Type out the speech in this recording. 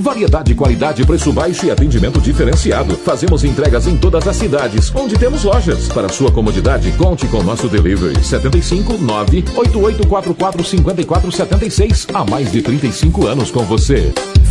Variedade, qualidade, preço baixo e atendimento diferenciado. Fazemos entregas em todas as cidades, onde temos lojas. Para sua comodidade, conte com nosso delivery. 75 98844 5476. Há mais de 35 anos com você.